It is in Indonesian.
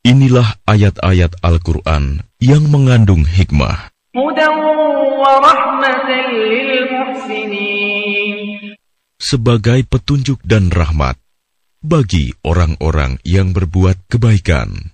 Inilah ayat-ayat Al-Quran yang mengandung hikmah. Sebagai petunjuk dan rahmat bagi orang-orang yang berbuat kebaikan.